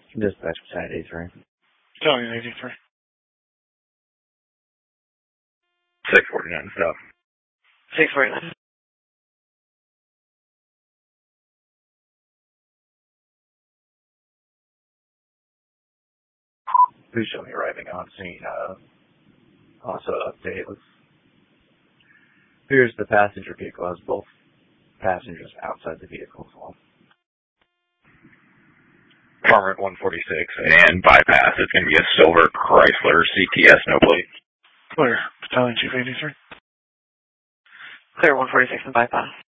Dispatch Battalion 83. Battalion 83. 649 stuff. 649. Please show me arriving on scene. Also update. Here's the passenger vehicle as both passengers outside the vehicle as well. Farmer at 146 and bypass. It's going to be a silver Chrysler CTS, no plate. Clear. Battalion Chief 83. Clear 146 and bypass.